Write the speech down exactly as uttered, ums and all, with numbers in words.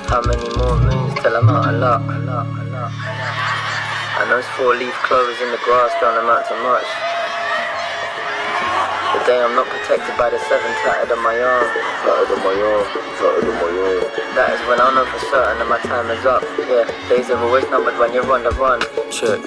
How many more moons till I'm out of luck? And those four-leaf clovers in the grass don't amount to much. The day I'm not protected by the seven tattered on my arm. Tattered on my arm, tattered on my arm. That is when I know for certain that my time is up. Yeah, days are always numbered when you're on the run. Check.